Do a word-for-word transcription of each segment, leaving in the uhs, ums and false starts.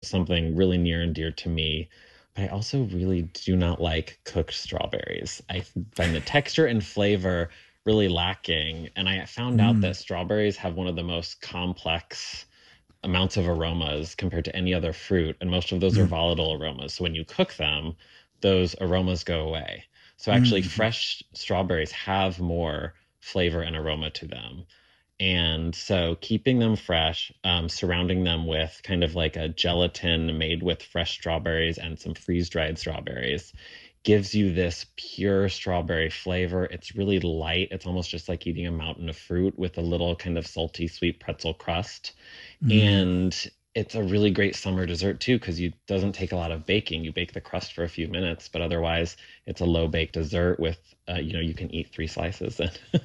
something really near and dear to me. But I also really do not like cooked strawberries. I find the texture and flavor really lacking. And I found out Mm. that strawberries have one of the most complex amounts of aromas compared to any other fruit. And most of those are Mm. volatile aromas. So when you cook them, those aromas go away. So actually, Mm. fresh strawberries have more flavor and aroma to them. And so keeping them fresh, um, surrounding them with kind of like a gelatin made with fresh strawberries and some freeze-dried strawberries gives you this pure strawberry flavor. It's really light. It's almost just like eating a mountain of fruit with a little kind of salty, sweet pretzel crust. Mm. And it's a really great summer dessert too, because it doesn't take a lot of baking. You bake the crust for a few minutes, but otherwise it's a low bake dessert with, uh, you know, you can eat three slices.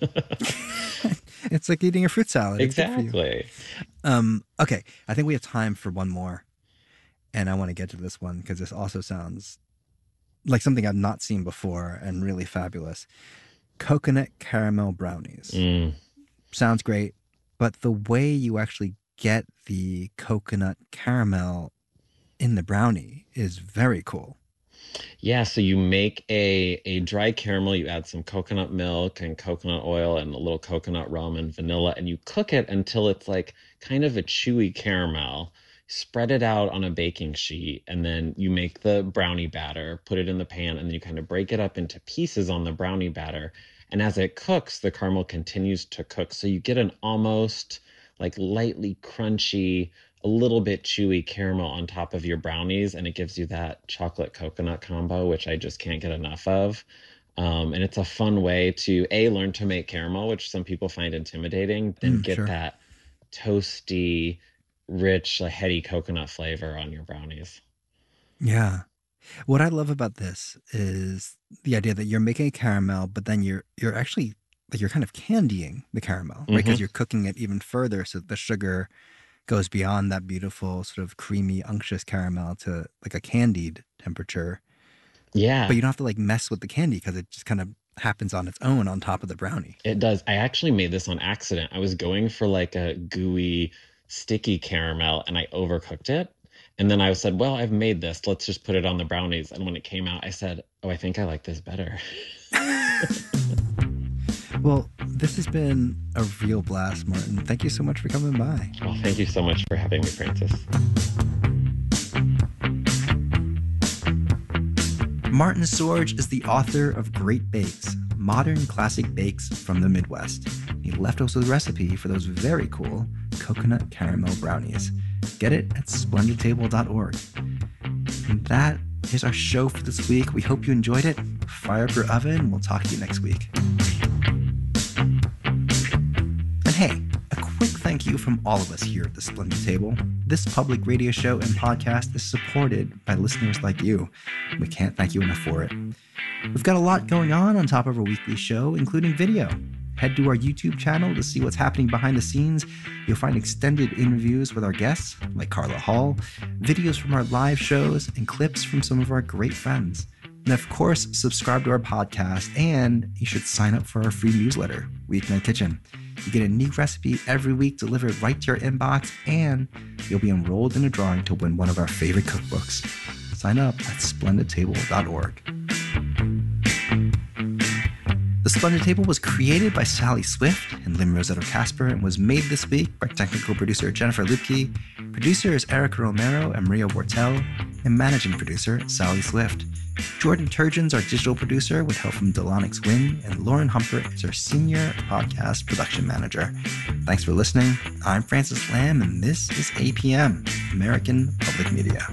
It's like eating a fruit salad. It's good for you. Exactly. Um, okay, I think we have time for one more. And I want to get to this one because this also sounds like something I've not seen before and really fabulous. Coconut caramel brownies. Mm. Sounds great, but the way you actually get the coconut caramel in the brownie is very cool. Yeah, so you make a a dry caramel, you add some coconut milk and coconut oil and a little coconut rum and vanilla, and you cook it until it's like kind of a chewy caramel. Spread it out on a baking sheet, and then you make the brownie batter, put it in the pan, and then you kind of break it up into pieces on the brownie batter. And as it cooks, the caramel continues to cook. So you get an almost like lightly crunchy, a little bit chewy caramel on top of your brownies, and it gives you that chocolate coconut combo, which I just can't get enough of. Um, and it's a fun way to A, learn to make caramel, which some people find intimidating, then Mm, get sure. that toasty, rich, like heady coconut flavor on your brownies. Yeah. What I love about this is the idea that you're making a caramel, but then you're you're actually like you're kind of candying the caramel, right? Hmm. Because you're cooking it even further so that the sugar goes beyond that beautiful sort of creamy, unctuous caramel to like a candied temperature. But Yeah, you don't have to like mess with the candy because it just kind of happens on its own on top of the brownie. it does. I actually made this on accident. I was going for like a gooey, sticky caramel and I overcooked it. And then I said, well, I've made this. Let's just put it on the brownies. And when it came out, I said, oh, I think I like this better. Well, this has been a real blast, Martin. Thank you so much for coming by. Well, thank you so much for having me, Francis. Martin Sorge is the author of Great Bakes, modern classic bakes from the Midwest. He left us with a recipe for those very cool coconut caramel brownies. Get it at splendid table dot org. And that is our show for this week. We hope you enjoyed it. Fire up your oven. We'll talk to you next week. And hey, a quick thank you from all of us here at the Splendid Table. This public radio show and podcast is supported by listeners like you. We can't thank you enough for it. We've got a lot going on on top of our weekly show, including video. Head to our YouTube channel to see what's happening behind the scenes. You'll find extended interviews with our guests, like Carla Hall, videos from our live shows, and clips from some of our great friends. And of course, subscribe to our podcast, and you should sign up for our free newsletter, Weeknight Kitchen. You get a new recipe every week delivered right to your inbox, and you'll be enrolled in a drawing to win one of our favorite cookbooks. Sign up at splendid table dot org. The Splendid Table was created by Sally Swift and Lynn Rosetta Casper and was made this week by technical producer Jennifer Lupke, producers Erica Romero and Maria Wortel, and managing producer Sally Swift. Jordan Turgeon's our digital producer with help from Delonix Wynn, and Lauren Humpert is our senior podcast production manager. Thanks for listening. I'm Francis Lamb, and this is A P M, American Public Media.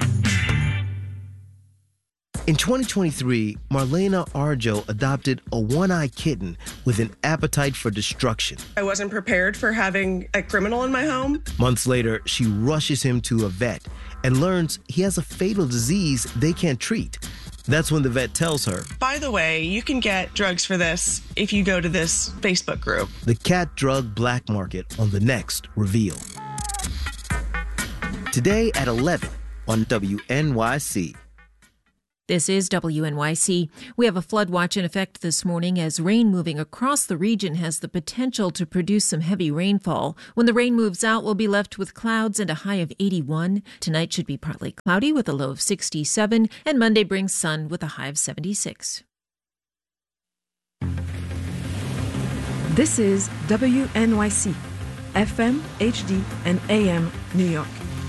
In twenty twenty-three, Marlena Arjo adopted a one-eyed kitten with an appetite for destruction. I wasn't prepared for having a criminal in my home. Months later, she rushes him to a vet and learns he has a fatal disease they can't treat. That's when the vet tells her, By the way, you can get drugs for this if you go to this Facebook group. the cat drug black market on the next Reveal. Today at eleven on W N Y C. This is W N Y C. We have a flood watch in effect this morning as rain moving across the region has the potential to produce some heavy rainfall. When the rain moves out, we'll be left with clouds and a high of eighty-one. Tonight should be partly cloudy with a low of sixty-seven, and Monday brings sun with a high of seventy-six. This is W N Y C, F M, H D, and A M, New York.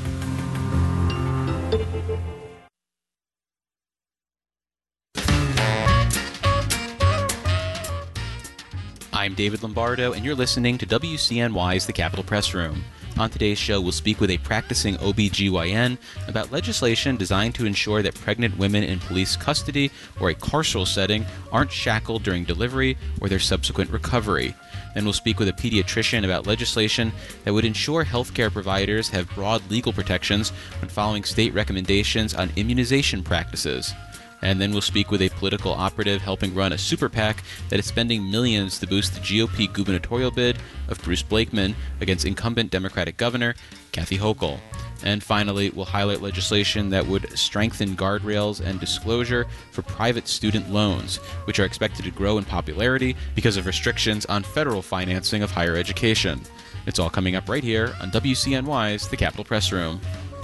I'm David Lombardo, and you're listening to W C N Y's The Capitol Press Room. On today's show, we'll speak with a practicing O B G Y N about legislation designed to ensure that pregnant women in police custody or a carceral setting aren't shackled during delivery or their subsequent recovery. Then we'll speak with a pediatrician about legislation that would ensure healthcare providers have broad legal protections when following state recommendations on immunization practices. And then we'll speak with a political operative helping run a super PAC that is spending millions to boost the G O P gubernatorial bid of Bruce Blakeman against incumbent Democratic Governor Kathy Hochul. And finally, we'll highlight legislation that would strengthen guardrails and disclosure for private student loans, which are expected to grow in popularity because of restrictions on federal financing of higher education. It's all coming up right here on W C N Y's The Capitol Press Room.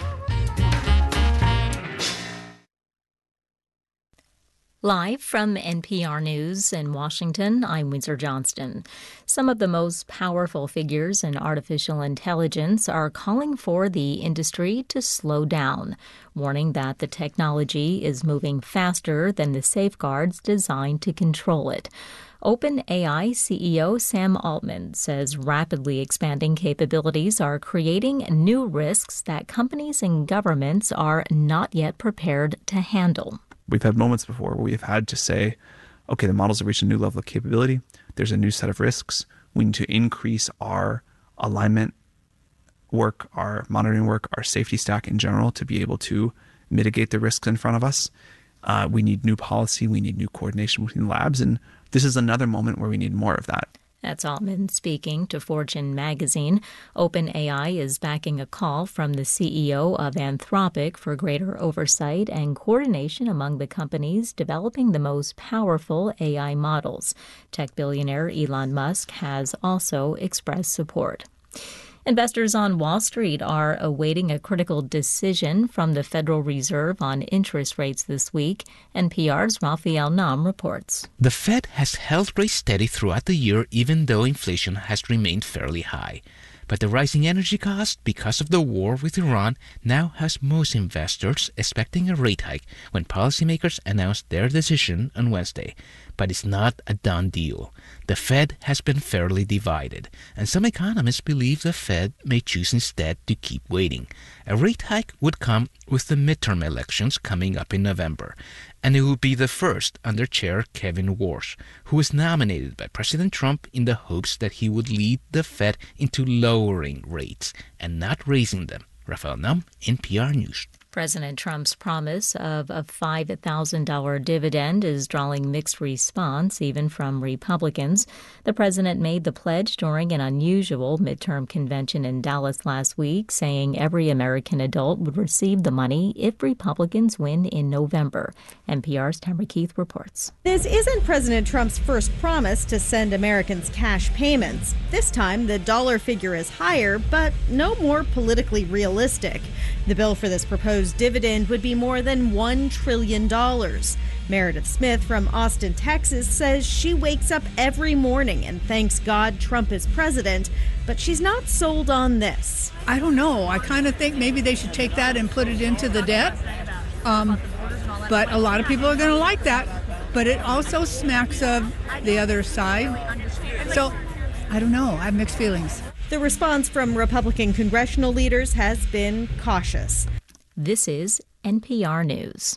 Live from N P R News in Washington, I'm Windsor Johnston. Some of the most powerful figures in artificial intelligence are calling for the industry to slow down, warning that the technology is moving faster than the safeguards designed to control it. OpenAI C E O Sam Altman says rapidly expanding capabilities are creating new risks that companies and governments are not yet prepared to handle. We've had moments before where we've had to say, okay, the models have reached a new level of capability. There's a new set of risks. We need to increase our alignment work, our monitoring work, our safety stack in general to be able to mitigate the risks in front of us. Uh, we need new policy. We need new coordination between labs. And this is another moment where we need more of that. That's Altman speaking to Fortune magazine. OpenAI is backing a call from the C E O of Anthropic for greater oversight and coordination among the companies developing the most powerful A I models. Tech billionaire Elon Musk has also expressed support. Investors on Wall Street are awaiting a critical decision from the Federal Reserve on interest rates this week. N P R's Raphael Nam reports. The Fed has held rates steady throughout the year, even though inflation has remained fairly high. But the rising energy cost because of the war with Iran now has most investors expecting a rate hike when policymakers announce their decision on Wednesday. But it's not a done deal. The Fed has been fairly divided, and some economists believe the Fed may choose instead to keep waiting. A rate hike would come with the midterm elections coming up in November, and it would be the first under Chair Kevin Warsh, who was nominated by President Trump in the hopes that he would lead the Fed into lowering rates and not raising them. Raphael Nam, N P R News. President Trump's promise of a five thousand dollars dividend is drawing mixed response, even from Republicans. The president made the pledge during an unusual midterm convention in Dallas last week, saying every American adult would receive the money if Republicans win in November. N P R's Tamara Keith reports. This isn't President Trump's first promise to send Americans cash payments. This time, the dollar figure is higher, but no more politically realistic. The bill for this proposed dividend would be more than one trillion dollars. Meredith Smith from Austin, Texas, says she wakes up every morning and thanks God Trump is president, but she's not sold on this. I don't know. I kind of think maybe they should take that and put it into the debt. Um, but a lot of people are going to like that. But it also smacks of the other side. So I don't know. I have mixed feelings. The response from Republican congressional leaders has been cautious. This is N P R News.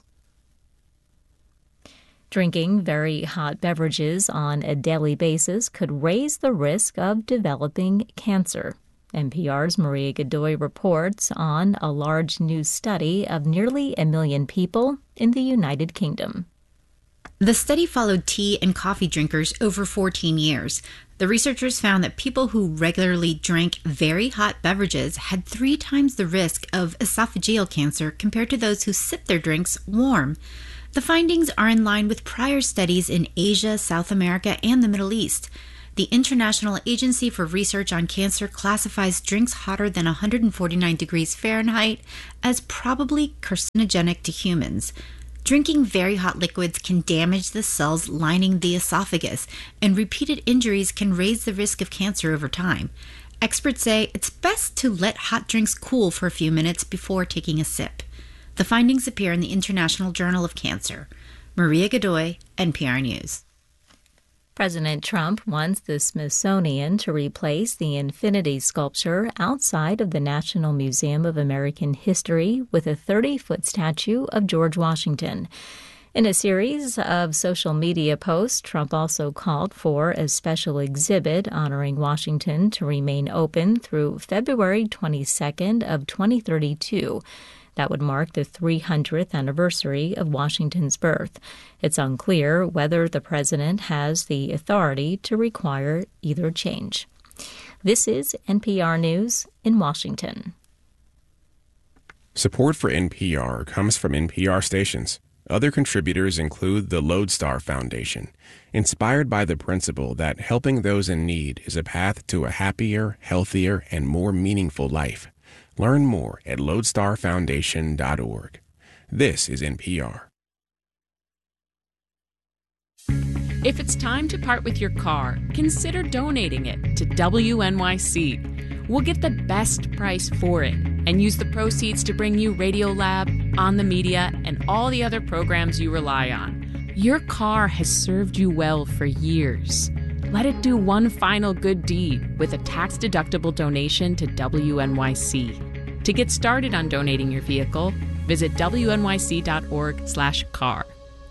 Drinking very hot beverages on a daily basis could raise the risk of developing cancer. N P R's Maria Godoy reports on a large new study of nearly a million people in the United Kingdom. The study followed tea and coffee drinkers over fourteen years. The researchers found that people who regularly drank very hot beverages had three times the risk of esophageal cancer compared to those who sipped their drinks warm. The findings are in line with prior studies in Asia, South America, and the Middle East. The International Agency for Research on Cancer classifies drinks hotter than one hundred forty-nine degrees Fahrenheit as probably carcinogenic to humans. Drinking very hot liquids can damage the cells lining the esophagus, and repeated injuries can raise the risk of cancer over time. Experts say it's best to let hot drinks cool for a few minutes before taking a sip. The findings appear in the International Journal of Cancer. Maria Godoy, N P R News. President Trump wants the Smithsonian to replace the infinity sculpture outside of the National Museum of American History with a thirty-foot statue of George Washington. In a series of social media posts, Trump also called for a special exhibit honoring Washington to remain open through February twenty-second of twenty thirty-two. That would mark the three hundredth anniversary of Washington's birth. It's unclear whether the president has the authority to require either change. This is N P R News in Washington. Support for N P R comes from N P R stations. Other contributors include the Lodestar Foundation, inspired by the principle that helping those in need is a path to a happier, healthier, and more meaningful life. Learn more at lodestar foundation dot org. This is N P R. If it's time to part with your car, consider donating it to W N Y C. We'll get the best price for it and use the proceeds to bring you Radiolab, On the Media, and all the other programs you rely on. Your car has served you well for years. Let it do one final good deed with a tax-deductible donation to W N Y C. To get started on donating your vehicle, visit W N Y C dot org slash car.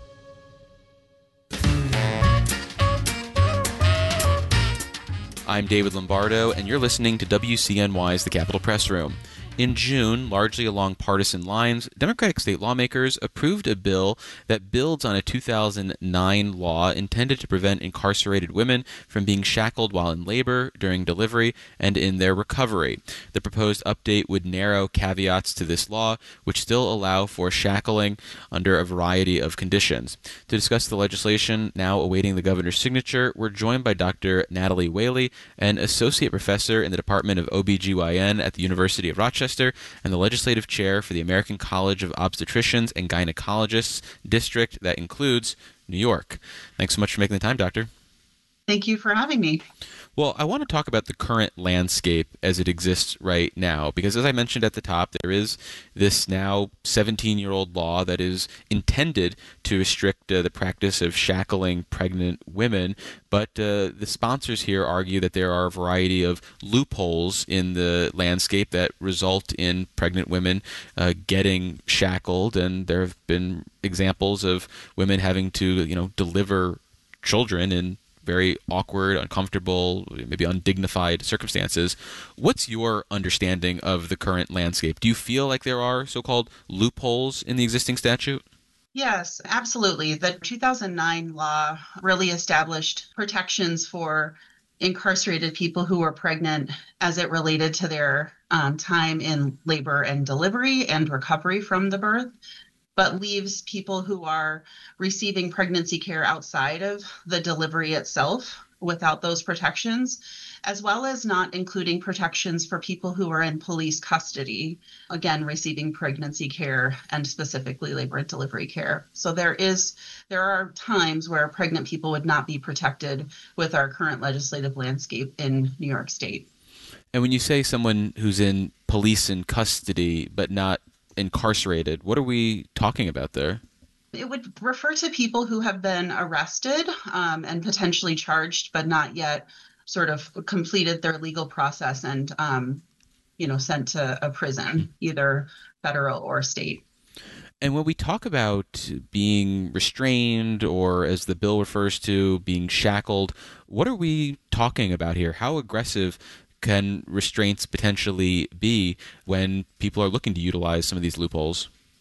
I'm David Lombardo, and you're listening to W C N Y's The Capitol Press Room. In June, largely along partisan lines, Democratic state lawmakers approved a bill that builds on a two thousand nine law intended to prevent incarcerated women from being shackled while in labor, during delivery, and in their recovery. The proposed update would narrow caveats to this law, which still allow for shackling under a variety of conditions. To discuss the legislation now awaiting the governor's signature, we're joined by Doctor Natalie Whaley, an associate professor in the Department of O B G Y N at the University of Rochester, and the legislative chair for the American College of Obstetricians and Gynecologists district that includes New York. Thanks so much for making the time, Doctor. Thank you for having me. Well, I want to talk about the current landscape as it exists right now, because as I mentioned at the top, there is this now seventeen-year-old law that is intended to restrict uh, the practice of shackling pregnant women, but uh, the sponsors here argue that there are a variety of loopholes in the landscape that result in pregnant women uh, getting shackled, and there have been examples of women having to, you know, deliver children in very awkward, uncomfortable, maybe undignified circumstances. What's your understanding of the current landscape? Do you feel like there are so-called loopholes in the existing statute? Yes, absolutely. The two thousand nine law really established protections for incarcerated people who were pregnant as it related to their um, time in labor and delivery and recovery from the birth, but leaves people who are receiving pregnancy care outside of the delivery itself without those protections, as well as not including protections for people who are in police custody, again, receiving pregnancy care and specifically labor and delivery care. So there is, there are times where pregnant people would not be protected with our current legislative landscape in New York State. And when you say someone who's in police in custody but not incarcerated, what are we talking about there? It would refer to people who have been arrested um, and potentially charged, but not yet sort of completed their legal process and, um, you know, sent to a prison, either federal or state. And when we talk about being restrained, or as the bill refers to, being shackled, what are we talking about here? How aggressive can restraints potentially be when people are looking to utilize some of these loopholes?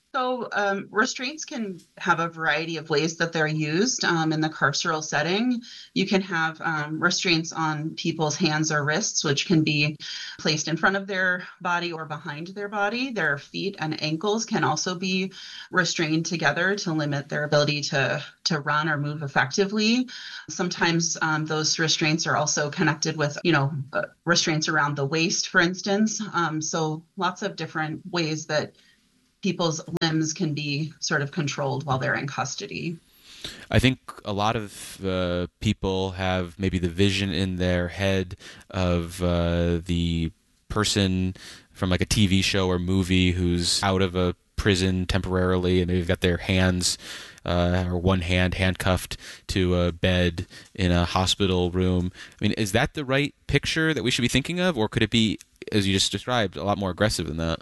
So um, restraints can have a variety of ways that they're used um, in the carceral setting. You can have um, restraints on people's hands or wrists, which can be placed in front of their body or behind their body. Their feet and ankles can also be restrained together to limit their ability to, to run or move effectively. Sometimes um, those restraints are also connected with, you know, uh, restraints around the waist, for instance. Um, so lots of different ways that people's limbs can be sort of controlled while they're in custody. I think a lot of uh, people have maybe the vision in their head of uh, the person from like a T V show or movie who's out of a prison temporarily and they've got their hands uh, or one hand handcuffed to a bed in a hospital room. I mean, is that the right picture that we should be thinking of, or could it be, as you just described, a lot more aggressive than that?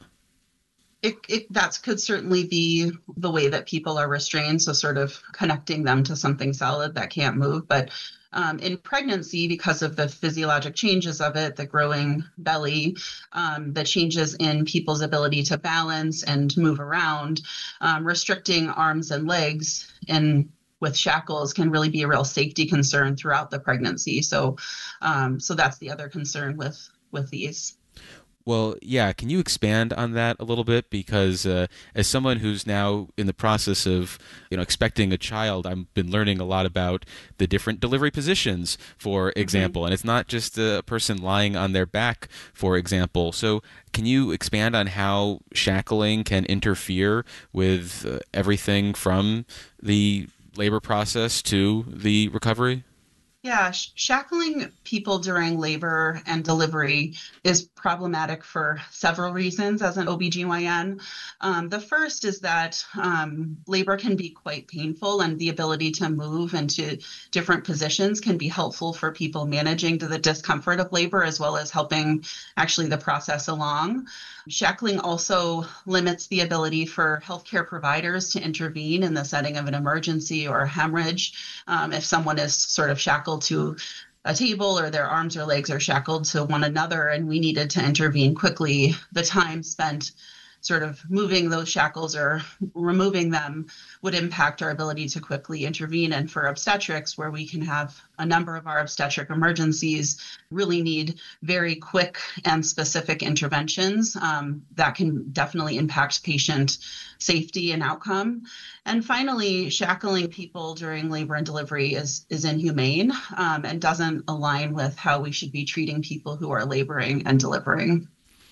It, it, that could certainly be the way that people are restrained, so sort of connecting them to something solid that can't move. But um, in pregnancy, because of the physiologic changes of it, the growing belly, um, the changes in people's ability to balance and move around, um, restricting arms and legs and with shackles can really be a real safety concern throughout the pregnancy. So, um, so that's the other concern with with these. Well, yeah. Can you expand on that a little bit? Because uh, as someone who's now in the process of, you know, expecting a child, I've been learning a lot about the different delivery positions, for example. Mm-hmm. And it's not just a person lying on their back, for example. So can you expand on how shackling can interfere with uh, everything from the labor process to the recovery? Yeah, sh- shackling people during labor and delivery is problematic for several reasons as an O B G Y N. Um, the first is that um, labor can be quite painful, and the ability to move into different positions can be helpful for people managing the discomfort of labor as well as helping actually the process along. Shackling also limits the ability for healthcare providers to intervene in the setting of an emergency or a hemorrhage. Um, if someone is sort of shackled to a table or their arms or legs are shackled to one another and we needed to intervene quickly, the time spent sort of moving those shackles or removing them would impact our ability to quickly intervene. And for obstetrics, where we can have a number of our obstetric emergencies really need very quick and specific interventions, um, that can definitely impact patient safety and outcome. And finally, shackling people during labor and delivery is, is inhumane um, and doesn't align with how we should be treating people who are laboring and delivering.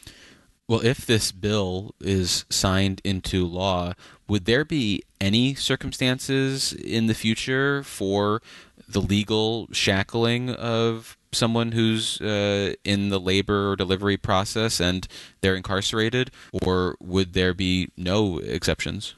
Well, if this bill is signed into law, would there be any circumstances in the future for the legal shackling of someone who's uh, in the labor or delivery process and they're incarcerated, or would there be no exceptions?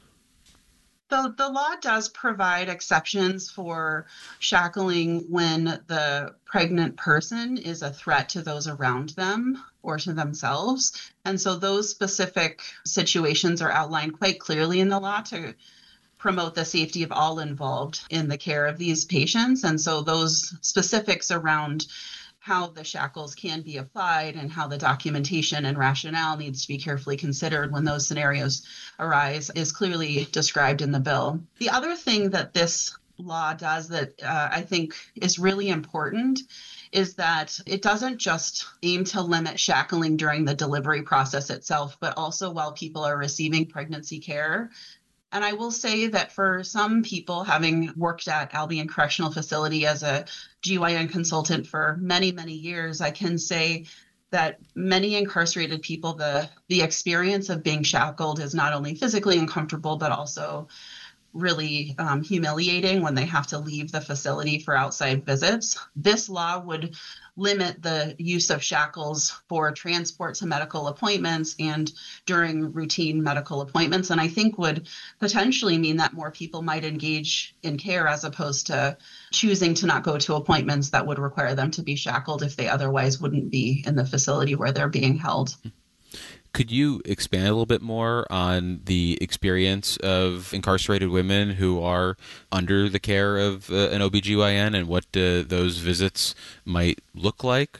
The, the law does provide exceptions for shackling when the pregnant person is a threat to those around them or to themselves. And so those specific situations are outlined quite clearly in the law to promote the safety of all involved in the care of these patients. And so those specifics around how the shackles can be applied and how the documentation and rationale needs to be carefully considered when those scenarios arise is clearly described in the bill. The other thing that this law does that uh, I think is really important is that it doesn't just aim to limit shackling during the delivery process itself, but also while people are receiving pregnancy care. And I will say that for some people, having worked at Albion Correctional Facility as a G Y N consultant for many, many years, I can say that many incarcerated people, the, the experience of being shackled is not only physically uncomfortable, but also really um, humiliating when they have to leave the facility for outside visits. This law would limit the use of shackles for transport to medical appointments and during routine medical appointments, and I think would potentially mean that more people might engage in care as opposed to choosing to not go to appointments that would require them to be shackled if they otherwise wouldn't be in the facility where they're being held. Could you expand a little bit more on the experience of incarcerated women who are under the care of uh, an O B G Y N and what uh, those visits might look like?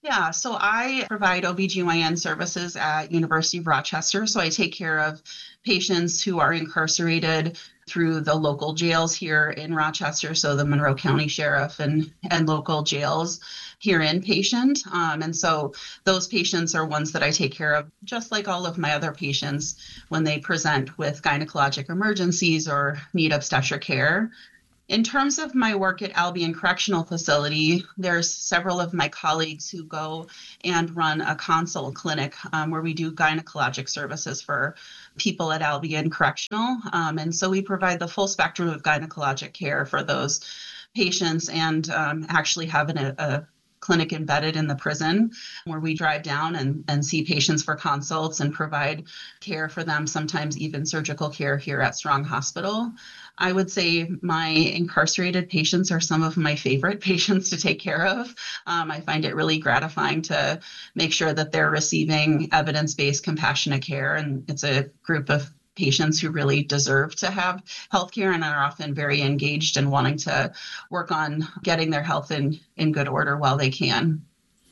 Yeah, so I provide O B G Y N services at University of Rochester. So I take care of patients who are incarcerated through the local jails here in Rochester, so the Monroe County Sheriff and, and local jails here inpatient. Um, and so those patients are ones that I take care of, just like all of my other patients when they present with gynecologic emergencies or need obstetric care. In terms of my work at Albion Correctional Facility, there's several of my colleagues who go and run a consult clinic um, where we do gynecologic services for people at Albion Correctional. Um, and so we provide the full spectrum of gynecologic care for those patients and um, actually have an, a, a clinic embedded in the prison where we drive down and, and see patients for consults and provide care for them, sometimes even surgical care here at Strong Hospital. I would say my incarcerated patients are some of my favorite patients to take care of. Um, I find it really gratifying to make sure that they're receiving evidence-based compassionate care, and it's a group of patients who really deserve to have healthcare and are often very engaged and wanting to work on getting their health in, in good order while they can.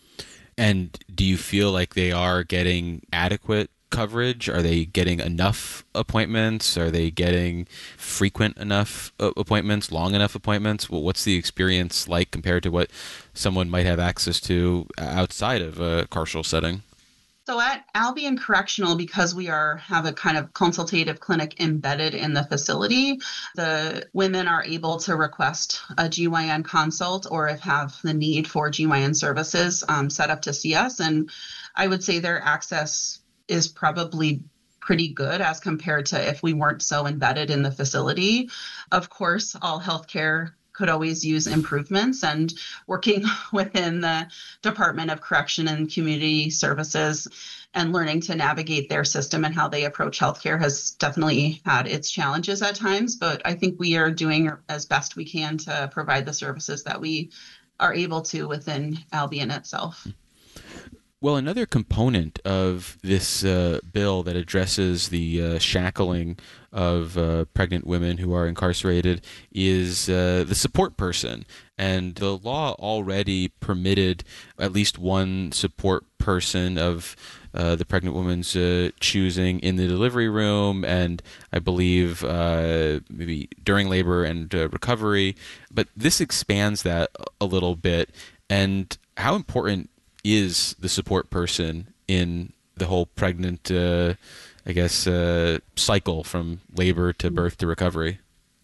And do you feel like they are getting adequate coverage? Are they getting enough appointments? Are they getting frequent enough appointments, long enough appointments? Well, what's the experience like compared to what someone might have access to outside of a carceral setting? So at Albion Correctional, because we are have a kind of consultative clinic embedded in the facility, the women are able to request a G Y N consult or if have the need for G Y N services um, set up to see us. And I would say their access is probably pretty good as compared to if we weren't so embedded in the facility. Of course, all healthcare could always use improvements, and working within the Department of Correction and Community Services and learning to navigate their system and how they approach healthcare has definitely had its challenges at times, but I think we are doing as best we can to provide the services that we are able to within Albion itself. Well, another component of this uh, bill that addresses the uh, shackling of uh, pregnant women who are incarcerated is uh, the support person. And the law already permitted at least one support person of uh, the pregnant woman's uh, choosing in the delivery room, and I believe uh, maybe during labor and uh, recovery. But this expands that a little bit. And how important is the support person in the whole pregnant, uh, I guess, uh, cycle from labor to birth to recovery?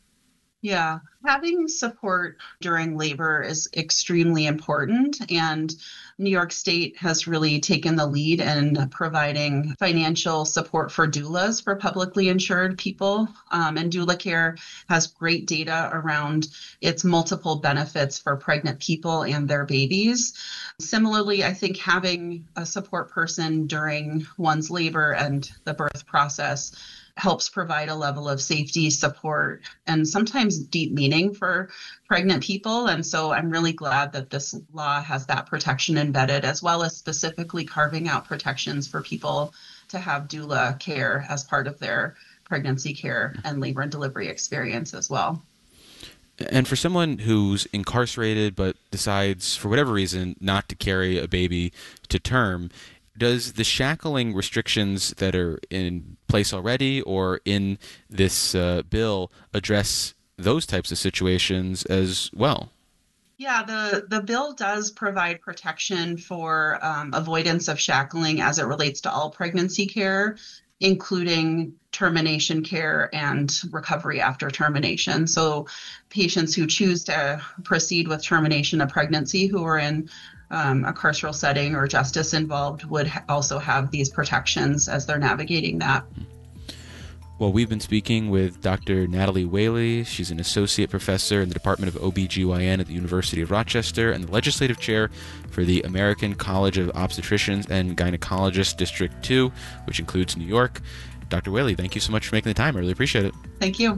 Yeah, having support during labor is extremely important, and New York State has really taken the lead in providing financial support for doulas for publicly insured people. Um, and doula care has great data around its multiple benefits for pregnant people and their babies. Similarly, I think having a support person during one's labor and the birth process helps provide a level of safety, support, and sometimes deep meaning for pregnant people. And so I'm really glad that this law has that protection embedded, as well as specifically carving out protections for people to have doula care as part of their pregnancy care and labor and delivery experience as well. And for someone who's incarcerated but decides, for whatever reason, not to carry a baby to term, does the shackling restrictions that are in place already or in this uh, bill address those types of situations as well? Yeah, the, the bill does provide protection for um, avoidance of shackling as it relates to all pregnancy care, including termination care and recovery after termination. So patients who choose to proceed with termination of pregnancy who are in um, a carceral setting or justice involved would ha- also have these protections as they're navigating that. Well, we've been speaking with Doctor Natalie Whaley. She's an associate professor in the Department of O B G Y N at the University of Rochester and the legislative chair for the American College of Obstetricians and Gynecologists District two, which includes New York. Doctor Whaley, thank you so much for making the time. I really appreciate it. Thank you.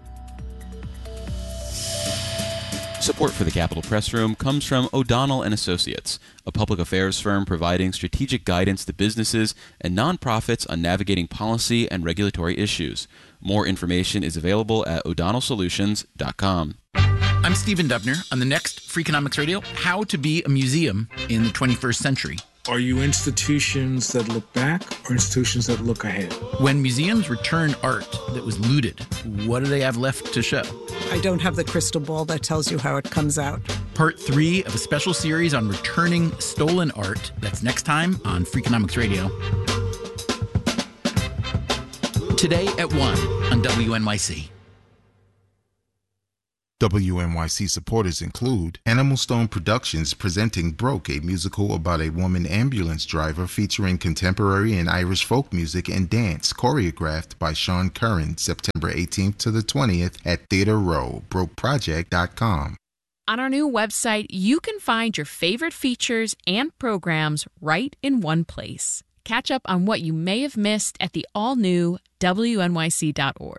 Support for the Capitol Press Room comes from O'Donnell and Associates, a public affairs firm providing strategic guidance to businesses and nonprofits on navigating policy and regulatory issues. More information is available at o'donnell solutions dot com. I'm Stephen Dubner. On the next Freakonomics Radio, how to be a museum in the twenty-first century. Are you institutions that look back or institutions that look ahead? When museums return art that was looted, what do they have left to show? I don't have the crystal ball that tells you how it comes out. Part three of a special series on returning stolen art. That's next time on Freakonomics Radio. Today at one on W N Y C. W N Y C supporters include Animal Stone Productions presenting Broke, a musical about a woman ambulance driver featuring contemporary and Irish folk music and dance, choreographed by Sean Curran, September eighteenth to the twentieth at Theater Row, broke project dot com. On our new website, you can find your favorite features and programs right in one place. Catch up on what you may have missed at the all-new W N Y C dot org.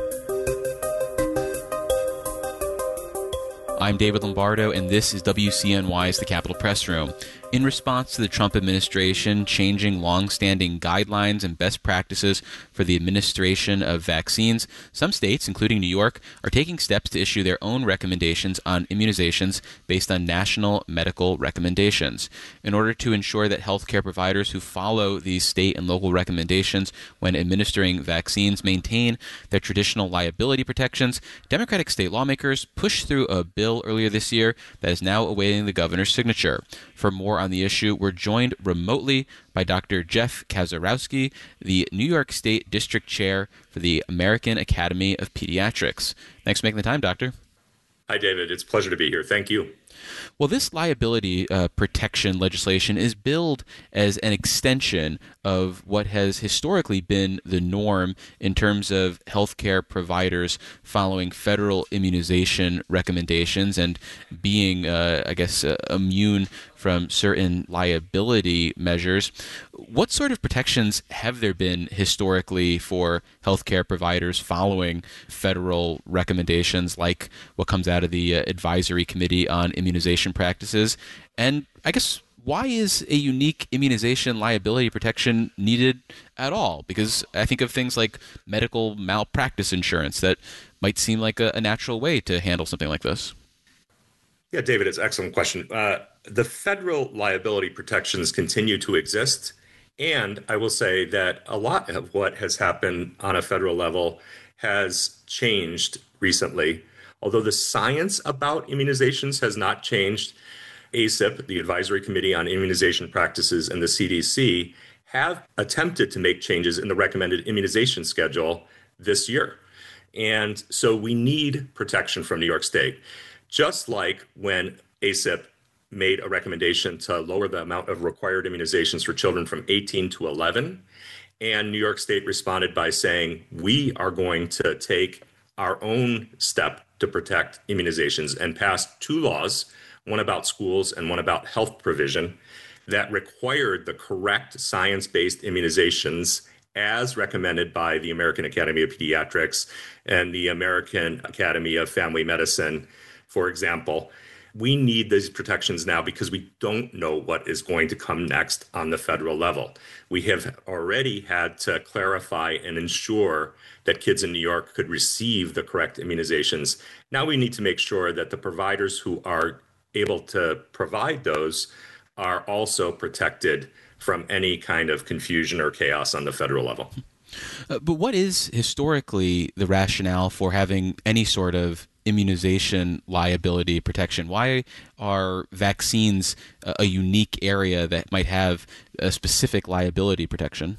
I'm David Lombardo, and this is W C N Y's The Capitol Press Room. In response to the Trump administration changing long-standing guidelines and best practices for the administration of vaccines, some states, including New York, are taking steps to issue their own recommendations on immunizations based on national medical recommendations. In order to ensure that healthcare providers who follow these state and local recommendations when administering vaccines maintain their traditional liability protections, Democratic state lawmakers pushed through a bill earlier this year that is now awaiting the governor's signature. For more on the issue, we're joined remotely by Doctor Jeff Kazarowski, the New York State District Chair for the American Academy of Pediatrics. Thanks for making the time, Doctor. Hi, David. It's a pleasure to be here. Thank you. Well, this liability uh, protection legislation is billed as an extension of what has historically been the norm in terms of healthcare providers following federal immunization recommendations and being, uh, I guess, uh, immune from certain liability measures. What sort of protections have there been historically for healthcare providers following federal recommendations like what comes out of the uh, Advisory Committee on Immunization Practices? And I guess, why is a unique immunization liability protection needed at all? Because I think of things like medical malpractice insurance that might seem like a, a natural way to handle something like this. Yeah, David, it's an excellent question. Uh, the federal liability protections continue to exist. And I will say that a lot of what has happened on a federal level has changed recently. Although the science about immunizations has not changed, A C I P, the Advisory Committee on Immunization Practices, and the C D C have attempted to make changes in the recommended immunization schedule this year. And so we need protection from New York State. Just like when A C I P made a recommendation to lower the amount of required immunizations for children from eighteen to eleven, and New York State responded by saying, we are going to take our own step to protect immunizations, and passed two laws, one about schools and one about health provision, that required the correct science-based immunizations as recommended by the American Academy of Pediatrics and the American Academy of Family Medicine, for example. We need these protections now because we don't know what is going to come next on the federal level. We have already had to clarify and ensure that kids in New York could receive the correct immunizations. Now we need to make sure that the providers who are able to provide those are also protected from any kind of confusion or chaos on the federal level. Uh, but what is historically the rationale for having any sort of immunization liability protection? Why are vaccines a, a unique area that might have a specific liability protection?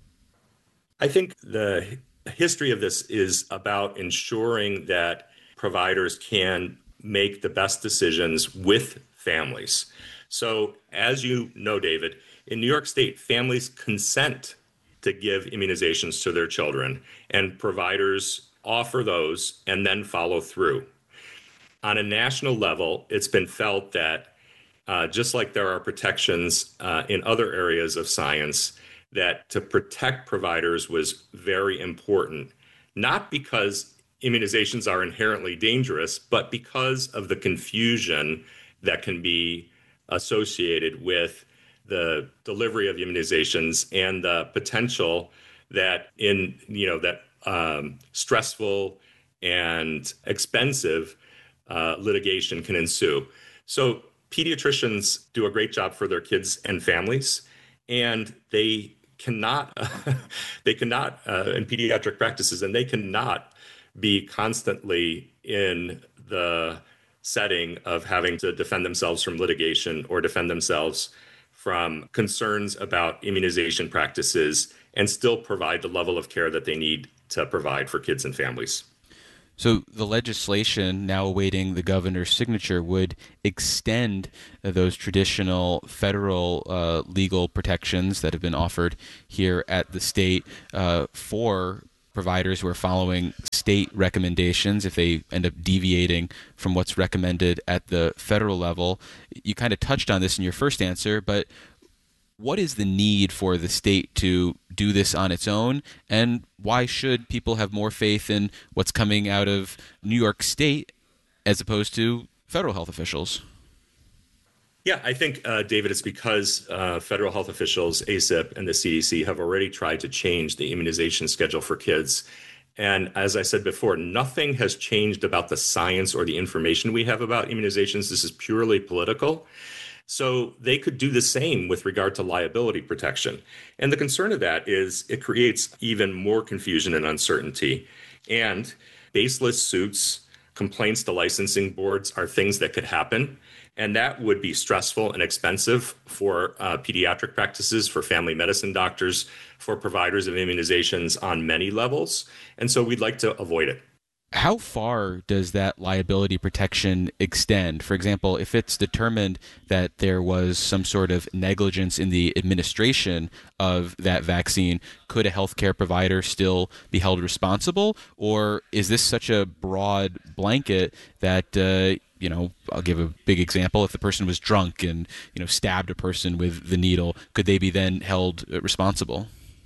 I think the history of this is about ensuring that providers can make the best decisions with families. So, as you know, David, in New York State, families consent to give immunizations to their children, and providers offer those and then follow through. On a national level, it's been felt that uh, just like there are protections uh, in other areas of science, that to protect providers was very important, not because immunizations are inherently dangerous, but because of the confusion that can be associated with the delivery of immunizations and the potential that in, you know, that um, stressful and expensive uh, litigation can ensue. So pediatricians do a great job for their kids and families, and they cannot, uh, they cannot, uh, in pediatric practices, and they cannot be constantly in the setting of having to defend themselves from litigation or defend themselves from concerns about immunization practices and still provide the level of care that they need to provide for kids and families. So the legislation now awaiting the governor's signature would extend those traditional federal uh, legal protections that have been offered here at the state uh, for providers who are following state recommendations if they end up deviating from what's recommended at the federal level. You kind of touched on this in your first answer, but what is the need for the state to do this on its own, and why should people have more faith in what's coming out of New York State as opposed to federal health officials? Yeah, I think, uh, David, it's because uh, federal health officials, A C I P, and the C D C have already tried to change the immunization schedule for kids. And as I said before, nothing has changed about the science or the information we have about immunizations. This is purely political. So they could do the same with regard to liability protection. And the concern of that is it creates even more confusion and uncertainty. And baseless suits, complaints to licensing boards are things that could happen. And that would be stressful and expensive for uh, pediatric practices, for family medicine doctors, for providers of immunizations on many levels. And so we'd like to avoid it. How far does that liability protection extend? For example, if it's determined that there was some sort of negligence in the administration of that vaccine, could a healthcare provider still be held responsible? Or is this such a broad blanket that, uh, you know, I'll give a big example. If the person was drunk and, you know, stabbed a person with the needle, could they be then held responsible?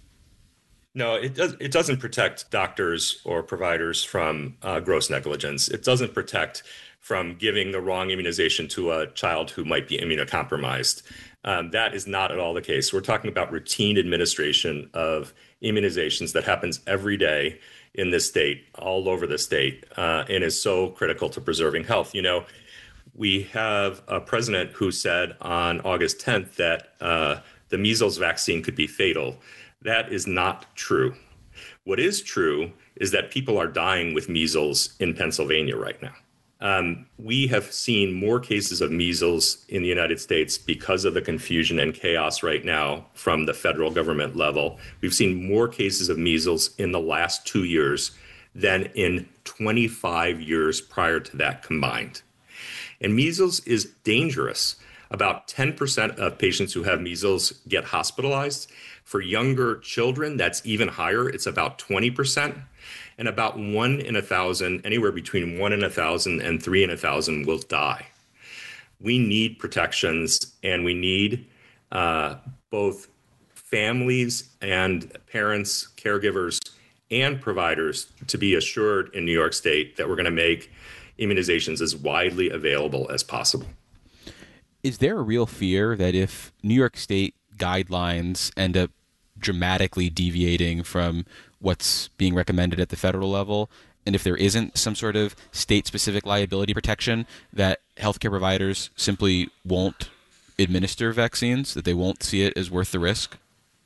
No, it does. It doesn't protect doctors or providers from uh, gross negligence. It doesn't protect from giving the wrong immunization to a child who might be immunocompromised. Um, that is not at all the case. We're talking about routine administration of immunizations that happens every day in this state, all over the state, uh, and is so critical to preserving health. You know, we have a president who said on August tenth that uh, the measles vaccine could be fatal. That is not true. What is true is that people are dying with measles in Pennsylvania right now. Um, we have seen more cases of measles in the United States because of the confusion and chaos right now from the federal government level. We've seen more cases of measles in the last two years than in twenty-five years prior to that combined. And measles is dangerous. About ten percent of patients who have measles get hospitalized. For younger children, that's even higher. It's about twenty percent. And about one in a thousand, anywhere between one in a thousand and three in a thousand will die. We need protections, and we need uh, both families and parents, caregivers, and providers to be assured in New York State that we're going to make immunizations as widely available as possible. Is there a real fear that if New York State guidelines end up dramatically deviating from what's being recommended at the federal level, and if there isn't some sort of state-specific liability protection, that healthcare providers simply won't administer vaccines, that they won't see it as worth the risk?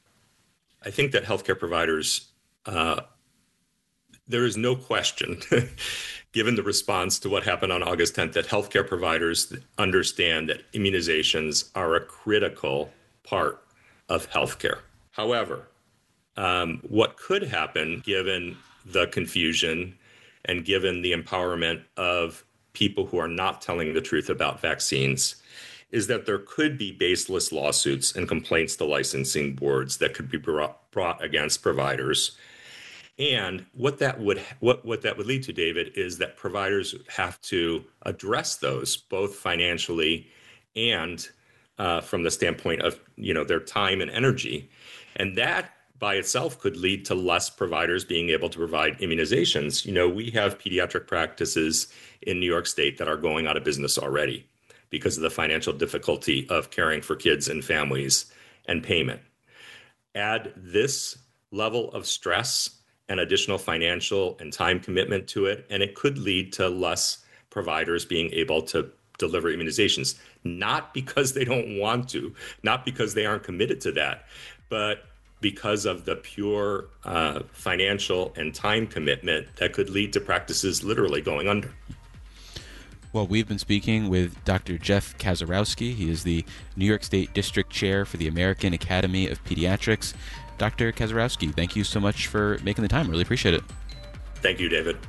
I think that healthcare providers, uh, there is no question, given the response to what happened on August tenth, that healthcare providers understand that immunizations are a critical part of healthcare. However, um, what could happen, given the confusion and given the empowerment of people who are not telling the truth about vaccines, is that there could be baseless lawsuits and complaints to licensing boards that could be brought, brought against providers. And what that would what, what that would lead to, David, is that providers have to address those both financially and uh, from the standpoint of, you know, their time and energy. And that by itself could lead to less providers being able to provide immunizations. You know, we have pediatric practices in New York State that are going out of business already because of the financial difficulty of caring for kids and families and payment. Add this level of stress and additional financial and time commitment to it, and it could lead to less providers being able to deliver immunizations, not because they don't want to, not because they aren't committed to that, but because of the pure uh, financial and time commitment that could lead to practices literally going under. Well, we've been speaking with Doctor Jeff Kazarowski. He is the New York State District Chair for the American Academy of Pediatrics. Doctor Kazarowski, thank you so much for making the time. Really appreciate it. Thank you, David.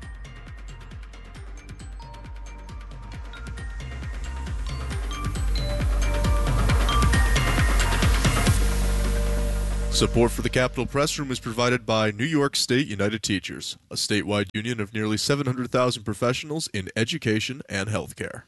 Support for the Capitol Press Room is provided by New York State United Teachers, a statewide union of nearly seven hundred thousand professionals in education and healthcare.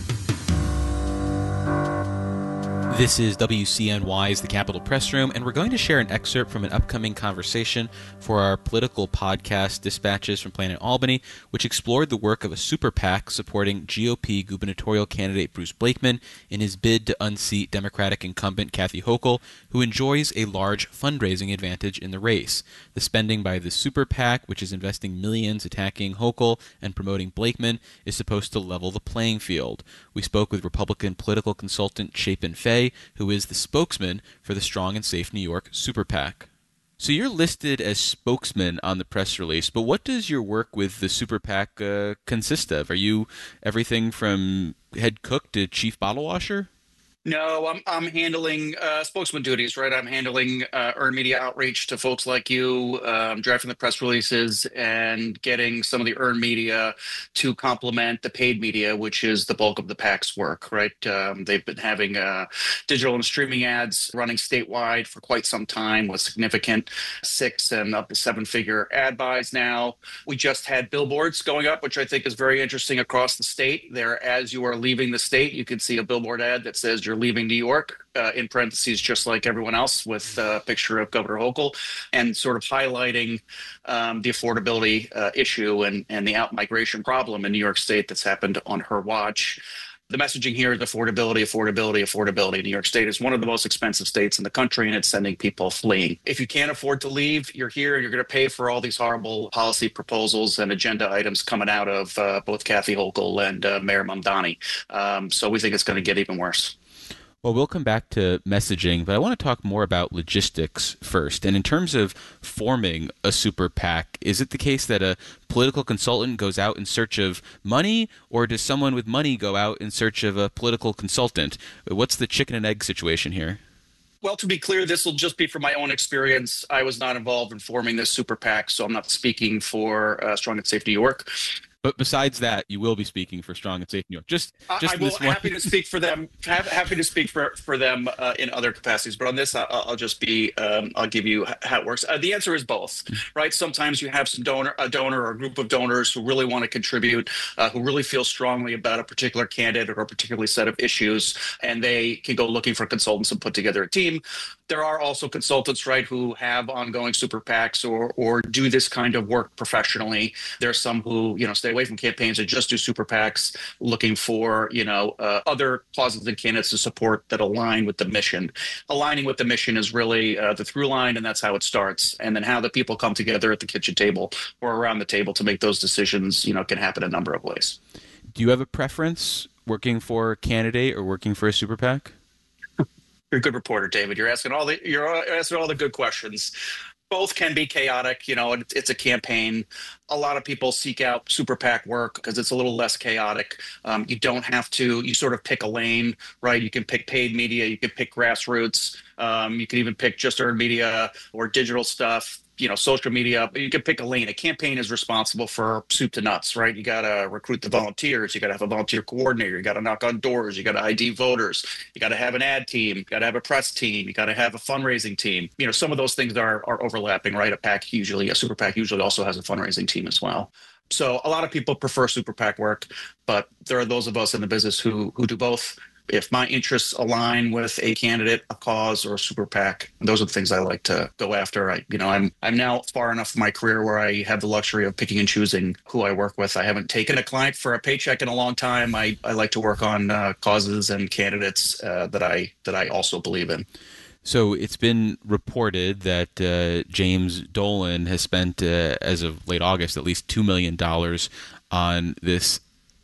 This is W C N Y's The Capitol Press Room, and we're going to share an excerpt from an upcoming conversation for our political podcast, Dispatches from Planet Albany, which explored the work of a super PAC supporting G O P gubernatorial candidate Bruce Blakeman in his bid to unseat Democratic incumbent Kathy Hochul, who enjoys a large fundraising advantage in the race. The spending by the super PAC, which is investing millions attacking Hochul and promoting Blakeman, is supposed to level the playing field. We spoke with Republican political consultant Chapin Fay, who is the spokesman for the Strong and Safe New York Super PAC. So you're listed as spokesman on the press release, but what does your work with the Super PAC uh, consist of? Are you everything from head cook to chief bottle washer? No, I'm I'm handling uh, spokesman duties, right? I'm handling uh, earned media outreach to folks like you, um, drafting the press releases, and getting some of the earned media to complement the paid media, which is the bulk of the PAC's work, right? Um, they've been having uh, digital and streaming ads running statewide for quite some time with significant six and up to seven-figure ad buys now. We just had billboards going up, which I think is very interesting across the state. There, as you are leaving the state, you can see a billboard ad that says you're leaving New York, uh, in parentheses, just like everyone else, with a picture of Governor Hochul, and sort of highlighting um, the affordability uh, issue and, and the out-migration problem in New York State that's happened on her watch. The messaging here is affordability, affordability, affordability. New York State is one of the most expensive states in the country, and it's sending people fleeing. If you can't afford to leave, you're here, you're going to pay for all these horrible policy proposals and agenda items coming out of uh, both Kathy Hochul and uh, Mayor Mamdani. Um, so we think it's going to get even worse. Well, we'll come back to messaging, but I want to talk more about logistics first. And in terms of forming a super PAC, is it the case that a political consultant goes out in search of money, or does someone with money go out in search of a political consultant? What's the chicken and egg situation here? Well, to be clear, this will just be from my own experience. I was not involved in forming this super PAC, so I'm not speaking for uh, Strong and Safe New York. But besides that, you will be speaking for Strong and Safe New York. Just, just I will this one. happy to speak for them. Happy to speak for for them uh, in other capacities. But on this, I'll, I'll just be. Um, I'll give you how it works. Uh, the answer is both, right? Sometimes you have some donor, a donor or a group of donors who really want to contribute, uh, who really feel strongly about a particular candidate or a particular set of issues, and they can go looking for consultants and put together a team. There are also consultants, right, who have ongoing super PACs or or do this kind of work professionally. There are some who, you know, stay away from campaigns and just do super PACs, looking for, you know, uh, other causes and candidates to support that align with the mission. Aligning with the mission is really uh, the through line, and that's how it starts. And then how the people come together at the kitchen table or around the table to make those decisions, you know, can happen a number of ways. Do you have a preference working for a candidate or working for a super PAC? You're a good reporter, David. You're asking all the you're asking all the good questions. Both can be chaotic. You know, it's a campaign. A lot of people seek out super PAC work because it's a little less chaotic. Um, you don't have to. You sort of pick a lane, right? You can pick paid media. You can pick grassroots. Um, you can even pick just earned media or digital stuff. You know, social media, you can pick a lane. A campaign is responsible for soup to nuts, right? You got to recruit the volunteers. You got to have a volunteer coordinator. You got to knock on doors. You got to I D voters. You got to have an ad team. You got to have a press team. You got to have a fundraising team. You know, some of those things are, are overlapping, right? A PAC usually, a super PAC usually also has a fundraising team as well. So a lot of people prefer super PAC work, but there are those of us in the business who who do both. If my interests align with a candidate, a cause, or a super PAC, those are the things I like to go after. I, you know, I'm I'm now far enough in my career where I have the luxury of picking and choosing who I work with. I haven't taken a client for a paycheck in a long time. I, I like to work on uh, causes and candidates uh, that I that I also believe in. So it's been reported that uh, James Dolan has spent, uh, as of late August, at least two million dollars on this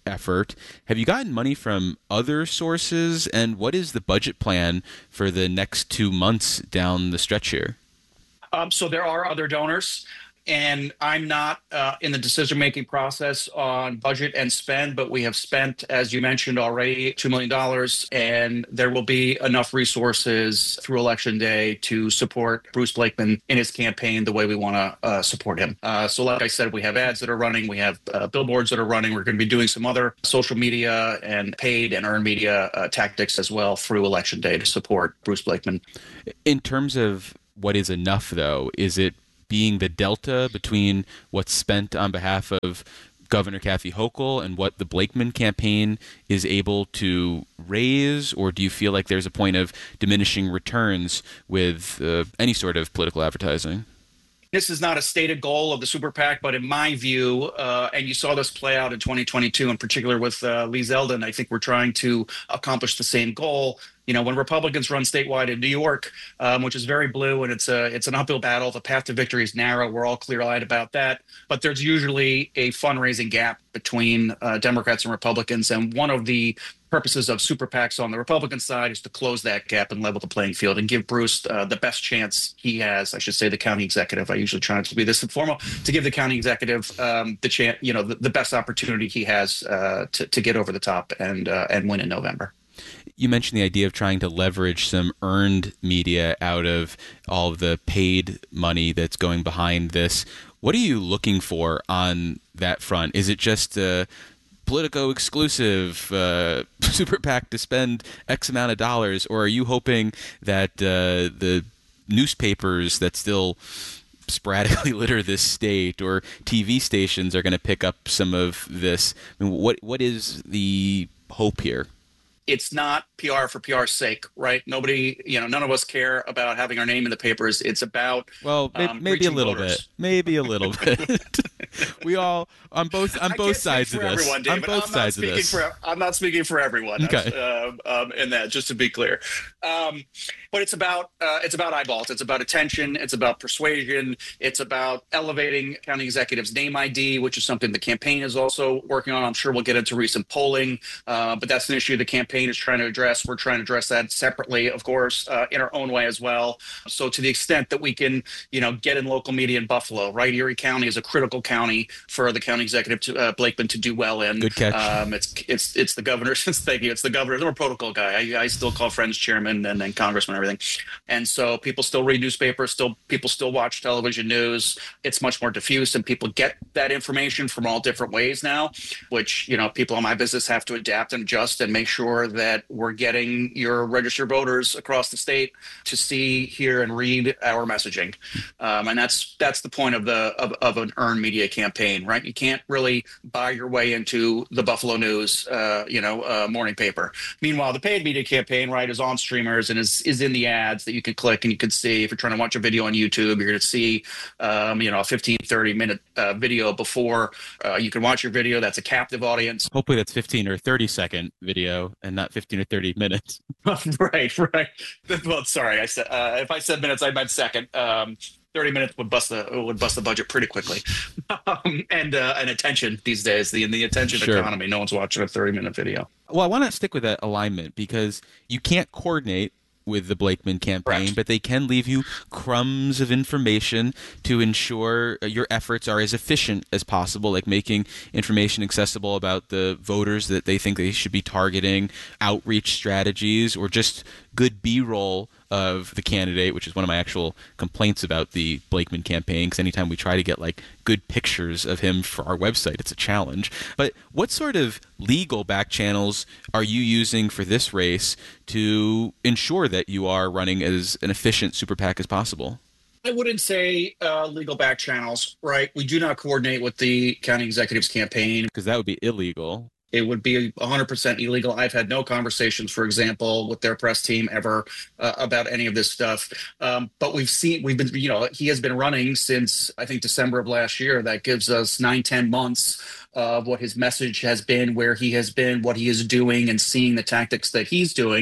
effort. Have you gotten money from other sources? And what is the budget plan for the next two months down the stretch here? Um, so there are other donors. And I'm not uh, in the decision-making process on budget and spend, but we have spent, as you mentioned already, two million dollars, and there will be enough resources through Election Day to support Bruce Blakeman in his campaign the way we want to uh, support him. Uh, so like I said, we have ads that are running. We have uh, billboards that are running. We're going to be doing some other social media and paid and earned media uh, tactics as well through Election Day to support Bruce Blakeman. In terms of what is enough, though, is it being the delta between what's spent on behalf of Governor Kathy Hochul and what the Blakeman campaign is able to raise, or do you feel like there's a point of diminishing returns with uh, any sort of political advertising? This is not a stated goal of the Super PAC, but in my view, uh, and you saw this play out in twenty twenty-two, in particular with uh, Lee Zeldin, I think we're trying to accomplish the same goal. You know, when Republicans run statewide in New York, um, which is very blue, and it's a it's an uphill battle. The path to victory is narrow. We're all clear-eyed about that. But there's usually a fundraising gap between uh, Democrats and Republicans, and one of the purposes of super PACs on the Republican side is to close that gap and level the playing field and give Bruce uh, the best chance he has. I should say the county executive. I usually try not to be this informal, to give the county executive um, the chance, you know, the, the best opportunity he has uh, to to get over the top and uh, and win in November. You mentioned the idea of trying to leverage some earned media out of all of the paid money that's going behind this. What are you looking for on that front? Is it just a Politico exclusive uh, Super PAC to spend X amount of dollars, or are you hoping that uh, the newspapers that still sporadically litter this state or T V stations are going to pick up some of this? I mean, what what is the hope here? It's not P R for P R's sake, right? Nobody, you know, none of us care about having our name in the papers. It's about well, maybe, um, maybe a little voters. bit, maybe a little bit. We all on both on I both can't sides speak of for this. everyone, David. On both I'm sides not of this. For, I'm not speaking for everyone. Okay. Um, um, in that, just to be clear, um, but it's about uh, it's about eyeballs. It's about attention. It's about persuasion. It's about elevating county executives' name I D, which is something the campaign is also working on. I'm sure we'll get into recent polling, uh, but that's an issue the campaign is trying to address. We're trying to address that separately, of course, uh, in our own way as well. So to the extent that we can, you know, get in local media in Buffalo, right? Erie County is a critical county for the county executive to, uh, Blakeman to do well in. Good catch. Um, it's it's it's the governor's. Thank you. It's the governor. I'm a protocol guy. I, I still call friends chairman and then congressman and everything. And so people still read newspapers. Still people still watch television news. It's much more diffuse, and people get that information from all different ways now. Which, you know, people in my business have to adapt and adjust and make sure that we're getting your registered voters across the state to see, hear, and read our messaging. Um, and that's that's the point of the of, of an earned media campaign, right? You can't really buy your way into the Buffalo News, uh, you know, uh, morning paper. Meanwhile, the paid media campaign, right, is on streamers and is is in the ads that you can click and you can see. If you're trying to watch a video on YouTube, you're going to see, um, you know, a fifteen, thirty minute uh, video before uh, you can watch your video. That's a captive audience. Hopefully that's fifteen or thirty second video and not fifteen or thirty minutes. Right, right. Well, sorry, I said uh, if I said minutes, I meant second. Um, Thirty minutes would bust the would bust the budget pretty quickly, um, and uh, and attention these days, the the attention Sure. economy. No one's watching a thirty minute video. Well, I want to stick with that alignment because you can't coordinate with the Blakeman campaign, Right. but they can leave you crumbs of information to ensure your efforts are as efficient as possible, like making information accessible about the voters that they think they should be targeting, outreach strategies, or just good B-roll of the candidate, which is one of my actual complaints about the Blakeman campaign, because anytime we try to get like good pictures of him for our website, it's a challenge. But what sort of legal back channels are you using for this race to ensure that you are running as an efficient super PAC as possible? I wouldn't say uh, legal back channels, right? We do not coordinate with the county executive's campaign. Because that would be illegal. It would be one hundred percent illegal. I've had no conversations, for example, with their press team ever uh, about any of this stuff. Um, but we've seen, we've been, you know, he has been running since, I think, December of last year. That gives us nine, ten months of what his message has been, where he has been, what he is doing, and seeing the tactics that he's doing.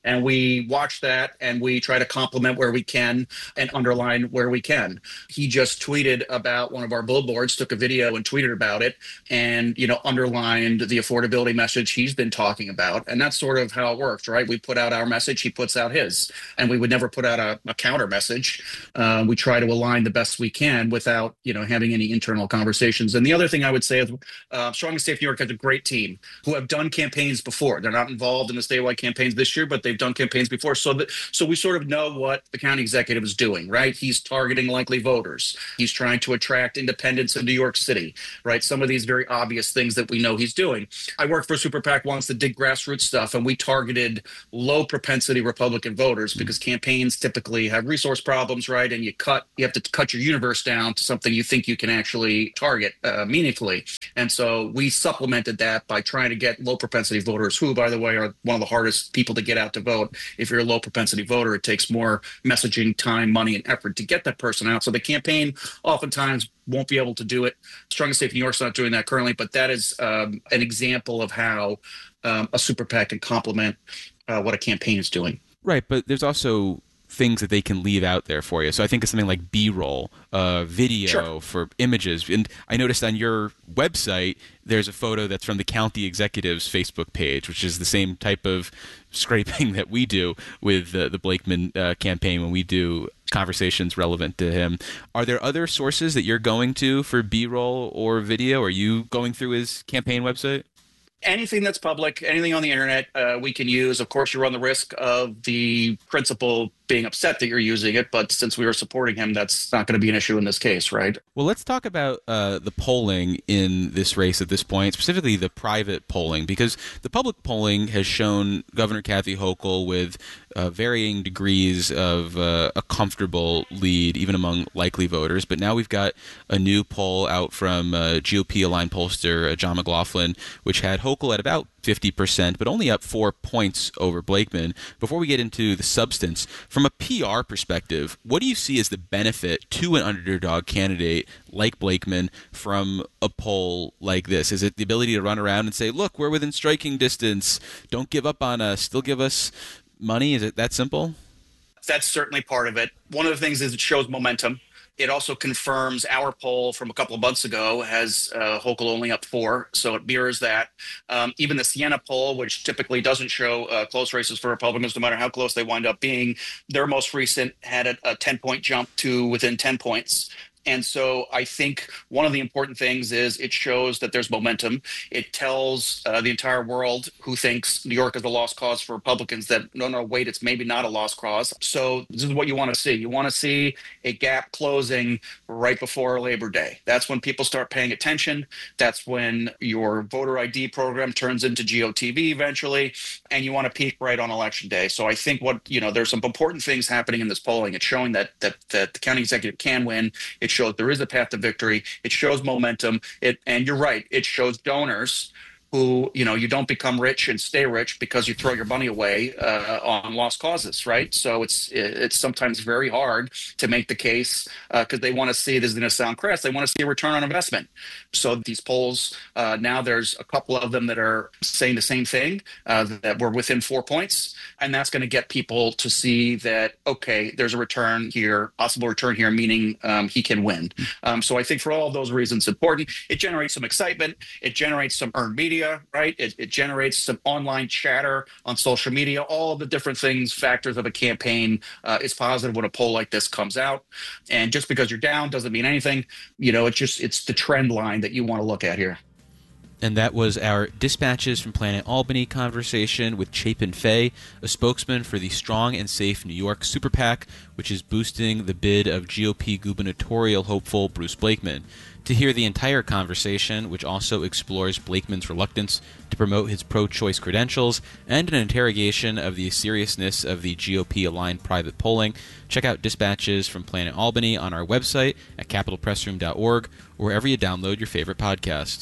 And we watch that and we try to compliment where we can and underline where we can. He just tweeted about one of our billboards, took a video and tweeted about it, and, you know, underlined the affordability message he's been talking about. And that's sort of how it works, right? We put out our message, he puts out his, and we would never put out a, a counter message. Uh, we try to align the best we can without, you know, having any internal conversations. And the other thing I would say is uh, Strong and Safe New York has a great team who have done campaigns before. They're not involved in the statewide campaigns this year, but they've done campaigns before. So that so we sort of know what the county executive is doing, right? He's targeting likely voters. He's trying to attract independents in New York City, right? Some of these very obvious things that we know he's doing. I worked for a super PAC once that did grassroots stuff, and we targeted low propensity Republican voters because campaigns typically have resource problems, right? And you cut, you have to cut your universe down to something you think you can actually target uh, meaningfully. And so we supplemented that by trying to get low propensity voters, who, by the way, are one of the hardest people to get out to vote. If you're a low propensity voter, it takes more messaging, time, money, and effort to get that person out. So the campaign oftentimes won't be able to do it. Strong and Safe New York's not doing that currently, but that is um, an example of how um, a super PAC can complement uh, what a campaign is doing. Right, but there's also things that they can leave out there for you. So I think it's something like B-roll, uh, video sure. for images. And I noticed on your website, there's a photo that's from the county executive's Facebook page, which is the same type of scraping that we do with uh, the Blakeman uh, campaign when we do conversations relevant to him. Are there other sources that you're going to for B-roll or video? Are you going through his campaign website? Anything that's public, anything on the internet, uh, we can use. Of course, you run the risk of the principal being upset that you're using it, but since we were supporting him, that's not going to be an issue in this case, right? Well, let's talk about uh, the polling in this race at this point, specifically the private polling, because the public polling has shown Governor Kathy Hochul with uh, varying degrees of uh, a comfortable lead, even among likely voters. But now we've got a new poll out from uh, G O P-aligned pollster uh, John McLaughlin, which had Hochul at about fifty percent, but only up four points over Blakeman. Before we get into the substance, from a P R perspective, what do you see as the benefit to an underdog candidate like Blakeman from a poll like this? Is it the ability to run around and say, look, we're within striking distance, don't give up on us, still give us money? Is it that simple? That's certainly part of it. One of the things is it shows momentum. It also confirms our poll from a couple of months ago has uh, Hochul only up four, so it mirrors that. Um, even the Siena poll, which typically doesn't show uh, close races for Republicans, no matter how close they wind up being, their most recent had a, a ten-point jump to within ten points. And so I think one of the important things is it shows that there's momentum. It tells uh, the entire world who thinks New York is a lost cause for Republicans that, no, no, wait, it's maybe not a lost cause. So this is what you want to see. You want to see a gap closing right before Labor Day. That's when people start paying attention. That's when your voter I D program turns into G O T V eventually, and you want to peak right on Election Day. So I think what, you know, there's some important things happening in this polling. It's showing that that, that the county executive can win. It shows there is a path to victory. It shows momentum. It, and you're right, it shows donors who, you know, you don't become rich and stay rich because you throw your money away uh, on lost causes, right? So it's it's sometimes very hard to make the case because uh, they want to see, this is going to sound crass, they want to see a return on investment. So these polls, uh, now there's a couple of them that are saying the same thing, uh, that we're within four points. And that's going to get people to see that, okay, there's a return here, possible return here, meaning um, he can win. Um, so I think for all of those reasons, it's important. It generates some excitement. It generates some earned media, right? It, it generates some online chatter on social media. All of the different things, factors of a campaign uh, is positive when a poll like this comes out. And just because you're down doesn't mean anything. You know, it's just, it's the trend line that you want to look at here. And that was our Dispatches from Planet Albany conversation with Chapin Fay, a spokesman for the Strong and Safe New York Super PAC, which is boosting the bid of G O P gubernatorial hopeful Bruce Blakeman. To hear the entire conversation, which also explores Blakeman's reluctance to promote his pro-choice credentials and an interrogation of the seriousness of the G O P-aligned private polling, check out Dispatches from Planet Albany on our website at capital press room dot org or wherever you download your favorite podcast.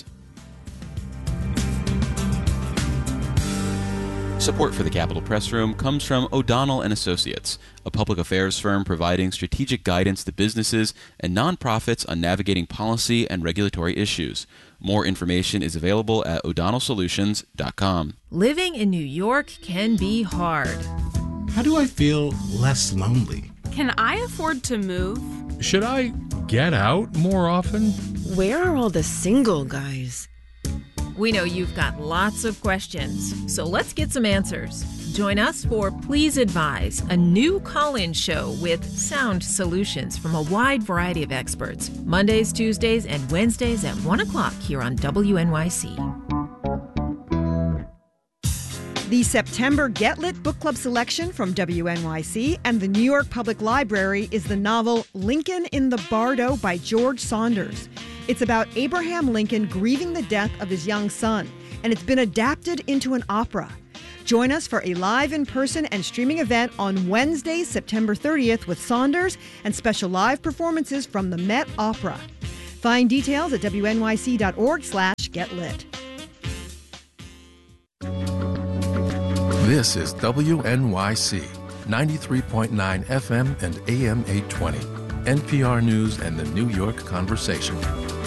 Support for the Capitol Press Room comes from O'Donnell and Associates, a public affairs firm providing strategic guidance to businesses and nonprofits on navigating policy and regulatory issues. More information is available at o'donnell solutions dot com. Living in New York can be hard. How do I feel less lonely? Can I afford to move? Should I get out more often? Where are all the single guys? We know you've got lots of questions, so let's get some answers. Join us for Please Advise, a new call-in show with sound solutions from a wide variety of experts. Mondays, Tuesdays, and Wednesdays at one o'clock here on W N Y C. The September Get Lit Book Club selection from W N Y C and the New York Public Library is the novel Lincoln in the Bardo by George Saunders. It's about Abraham Lincoln grieving the death of his young son, and it's been adapted into an opera. Join us for a live in-person and streaming event on Wednesday, September thirtieth with Saunders and special live performances from the Met Opera. Find details at W N Y C dot org slash get lit. This is W N Y C, ninety-three point nine F M and A M eight twenty, N P R News and the New York Conversation.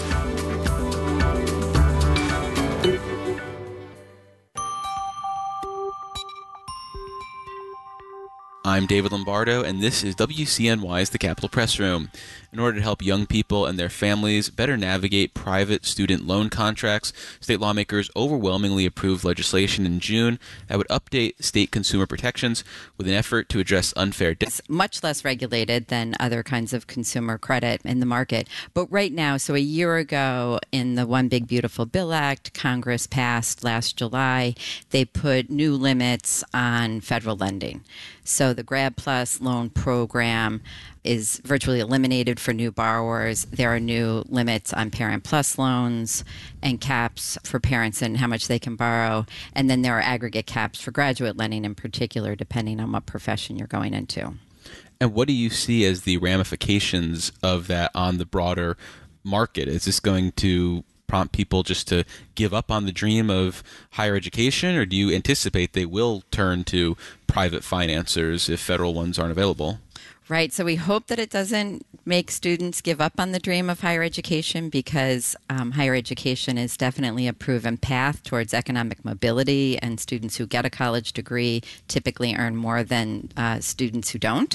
I'm David Lombardo, and this is W C N Y's The Capitol Press Room. In order to help young people and their families better navigate private student loan contracts, state lawmakers overwhelmingly approved legislation in June that would update state consumer protections with an effort to address unfair debt. It's much less regulated than other kinds of consumer credit in the market. But right now, so a year ago in the One Big Beautiful Bill Act Congress passed last July, they put new limits on federal lending. So the Grad Plus loan program is virtually eliminated for new borrowers. There are new limits on Parent Plus loans and caps for parents and how much they can borrow. And then there are aggregate caps for graduate lending in particular, depending on what profession you're going into. And what do you see as the ramifications of that on the broader market? Is this going to prompt people just to give up on the dream of higher education, or do you anticipate they will turn to private financiers if federal ones aren't available? Right. So we hope that it doesn't make students give up on the dream of higher education, because um, higher education is definitely a proven path towards economic mobility, and students who get a college degree typically earn more than uh, students who don't.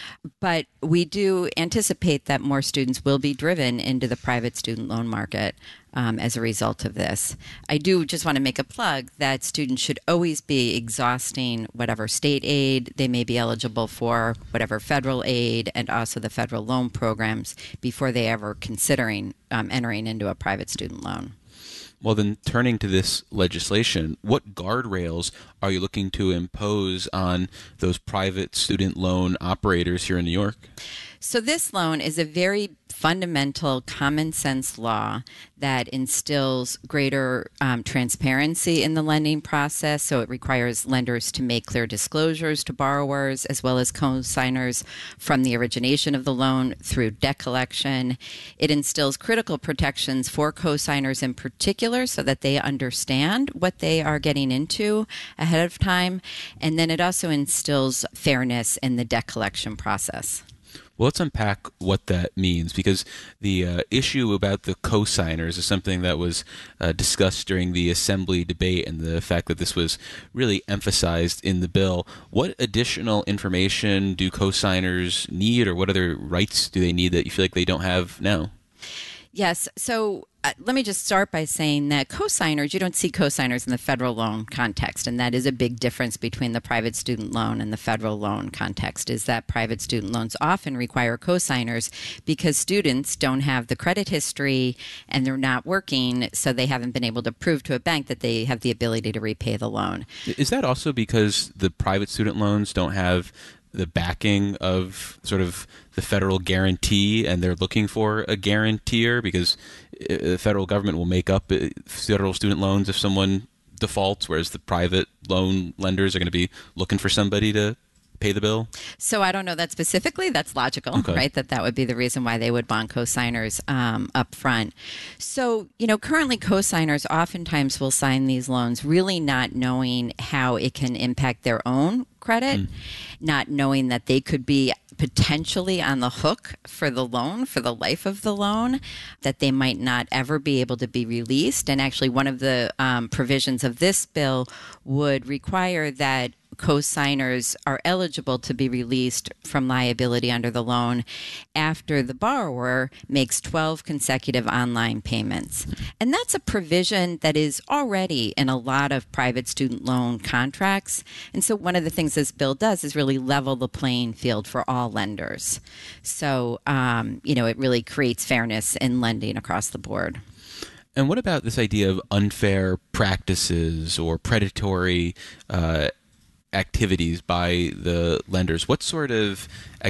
But we do anticipate that more students will be driven into the private student loan market um, as a result of this. I do just want to make a plug that students should always be exhausting whatever state aid they may be eligible for, whatever federal aid, and also the federal loan programs before they ever considering um, entering into a private student loan. Well, then, turning to this legislation, what guardrails are you looking to impose on those private student loan operators here in New York? So this loan is a very fundamental common sense law that instills greater um, transparency in the lending process. So it requires lenders to make clear disclosures to borrowers as well as co-signers from the origination of the loan through debt collection. It instills critical protections for co-signers in particular so that they understand what they are getting into ahead of time. And then it also instills fairness in the debt collection process. Well, let's unpack what that means, because the uh, issue about the co-signers is something that was uh, discussed during the assembly debate, and the fact that this was really emphasized in the bill. What additional information do co-signers need, or what other rights do they need that you feel like they don't have now? Yes. So uh, let me just start by saying that co-signers, you don't see co-signers in the federal loan context, and that is a big difference between the private student loan and the federal loan context, is that private student loans often require co-signers because students don't have the credit history and they're not working, so they haven't been able to prove to a bank that they have the ability to repay the loan. Is that also because the private student loans don't have the backing of sort of the federal guarantee, and they're looking for a guarantor, because the federal government will make up federal student loans if someone defaults, whereas the private loan lenders are going to be looking for somebody to pay the bill? So I don't know that specifically. That's logical, okay. Right? That that would be the reason why they would bond co-signers um, up front. So, you know, currently co-signers oftentimes will sign these loans really not knowing how it can impact their own credit, mm. not knowing that they could be potentially on the hook for the loan, for the life of the loan, that they might not ever be able to be released. And actually, one of the um, provisions of this bill would require that co-signers are eligible to be released from liability under the loan after the borrower makes twelve consecutive online payments. And that's a provision that is already in a lot of private student loan contracts. And so one of the things this bill does is really level the playing field for all lenders. So, um, you know, it really creates fairness in lending across the board. And what about this idea of unfair practices or predatory uh, activities by the lenders? What sort of